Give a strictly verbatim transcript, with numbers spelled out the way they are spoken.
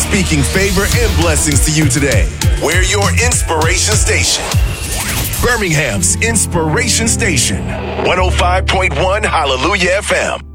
speaking favor and blessings to you today. We're your inspiration station. Birmingham's Inspiration Station. one oh five point one Hallelujah F M.